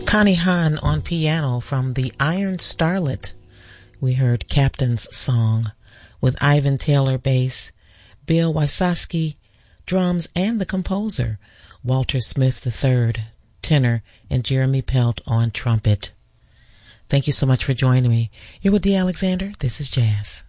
Connie Hahn on piano from the Iron Starlet. We heard Captain's Song with Ivan Taylor bass, Bill Wysocki drums, and the composer, Walter Smith III, tenor, and Jeremy Pelt on trumpet. Thank you so much for joining me. You're with Dee Alexander. This is Jazz.